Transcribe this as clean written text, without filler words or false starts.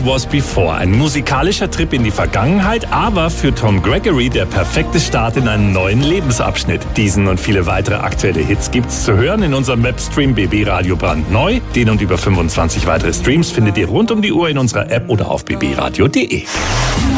Was Before. Ein musikalischer Trip in die Vergangenheit, aber für Tom Gregory der perfekte Start in einen neuen Lebensabschnitt. Diesen und viele weitere aktuelle Hits gibt's zu hören in unserem Webstream BB Radio brandneu. Den und über 25 weitere Streams findet ihr rund um die Uhr in unserer App oder auf bbradio.de.